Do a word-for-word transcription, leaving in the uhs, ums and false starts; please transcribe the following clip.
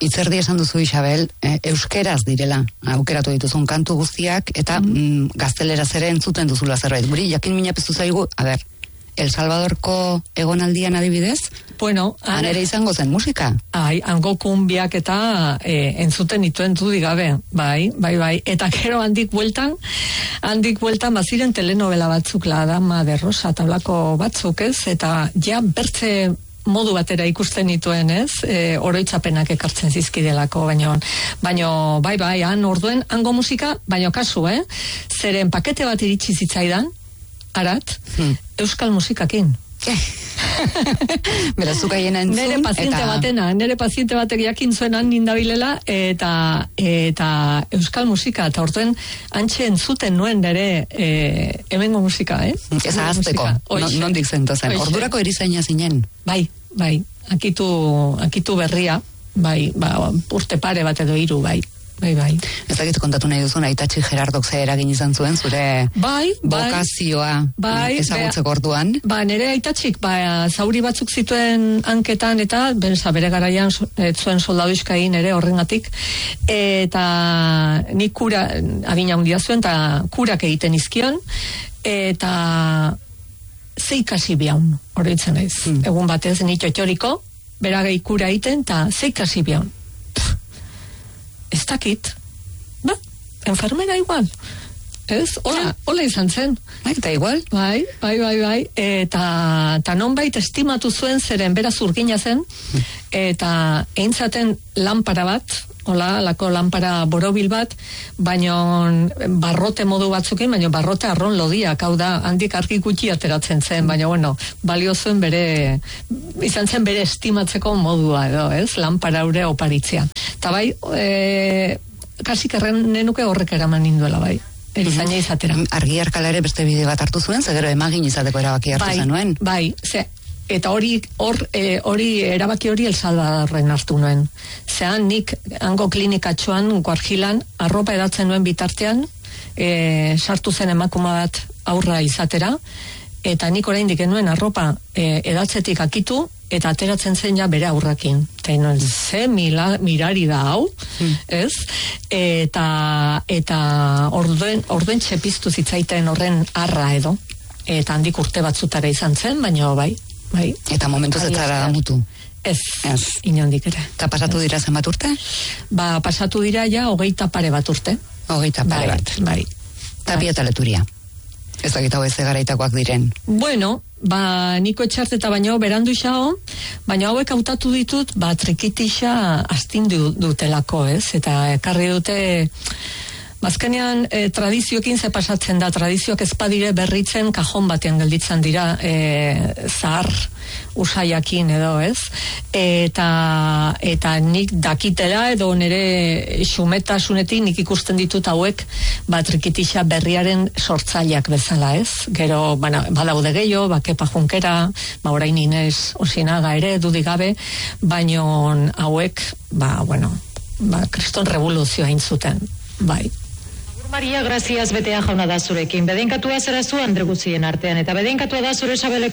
Itzerdi esan duzu, Isabel, eh, euskeraz direla, aukeratu dituzun kantu guztiak, eta mm. mm, gazteleraz ere entzuten duzula zerbait. Guri, jakin mina piztu zaigu, a ber, El Salvadorko egonaldian adibidez, bueno, han ere izango zen musika. Ai, hango kumbiak eta e, entzuten dituen dudik gabe, bai, bai, bai. Eta gero handik bueltan, handik bueltan baziren telenovela batzuk, La Dama de Rosa, tablako batzuk, ez? Eta ja bertze modu batera ikusten dituen, ez? E, oroitzapenak ekartzen zizkidelako, baino, baino, bai, bai, han orduen, hango musika, baino kasu, eh? Zeren pakete bat iritsi zitzaidan, arat, hmm. euskal musikakin. Beraz, zukaien entzun. Nere paziente eta... batena, nere paziente batek jakin zuen han nindabilela, eta, eta euskal musika, eta orduen antxe entzuten nuen nere e, hemengo musika, eh? Ez ahazteko, nondik zentu zen. Ordurako erizaina zinen? Bai, bai, akitu, akitu berria, bai, ba, urte pare bat edo hiru, bai. Bai, bai. Ez dakit kontatu nahi duzun, Aitatxi Gerardok ze eragin izan zuen, zure bai, bokazioa bai, ezagutzeko orduan. Ba, nire Aitatxik, ba, zauri batzuk zituen hanketan eta, benza, bere garaian zuen soldadu izkain ere horrengatik, eta nik kura, adina hundia zuen, eta kurak egiten izkion, eta ze ikasi bihaun, horretzen naiz. Hmm. Egun batez, nik txotxoriko, beragei kura egiten, eta ze ikasi bihaun. Ez dakit, ba, enfermera igual, ez? Hola, hola izan zen. Eta igual? Bai, bai, bai, bai, eta, eta nonbait estimatu zuen zeren bera zurgina zen, eta eintzaten lanpara bat, hola, lako lanpara borobil bat, baino barrote modu batzukin, baino barrote arron lodiak, hau da, handik argi gutxi ateratzen zen, baina, bueno, balio zuen bere, izan zen bere estimatzeko modua, edo, ez? Lanpara ure oparitzea. Eta bai, e, kasik erren nenuke horrek eraman ninduela, bai. Erizaina izatera. Argi Arkala ere beste bide bat hartu zuen, zegero emagin izateko erabaki hartu bai, zenuen. Bai, ze, eta hori hor e, hori erabaki hori El Salvadorren hartu nuen. Zean nik hango klinikatxoan, Guarjilan, arropa edatzen nuen bitartean, e, sartu zen emakuma bat aurra izatera, eta nik oraindik genuen arropa e, edatzetik akitu, eta ateratzen zen ja bere aurrakin. Eta inoen, ze mila, mirari da hau, mm. ez? Eta, eta orduen, orduen txepiztu zitzaiten horren arra edo. Eta handik urte batzutara izan zen, baina bai, bai. Eta momentu zetzara da mutu? Ez, ez, inondik ere. Eta pasatu dira zenbat urte? Ba, pasatu dira ja hogeita pare bat urte. Hogeita pare bai, bat. Bai. Tapia eta Leturia. Ez dakit hau ez garaitakoak diren. Bueno, ba, niko etxarteta baino berandu xao, baina hauek hautatu ditut, ba, trikitixa astindu dutelako, ez? Eta ekarri dute, bazkenean e, tradizioekin ze pasatzen da, tradizioak ezpadire berritzen kajon batean gelditzen dira, e, zahar usaiakin edo, ez? Eta, eta nik dakitela edo nire xumetasunetik nik ikusten ditut hauek bat trikitixa berriaren sortzaileak bezala, ez? Gero, bana, badaude gehiago, ba, Kepa Junkera, ba, orain Inez Osinaga ere, dudigabe, baino hauek, ba, bueno, ba, kriston revoluzioa intzuten, bai. Maria, gracias, betea jauna da zurekin. Bedenkatua zara zu Andre guztien artean, eta bedenkatua da zure sabeleko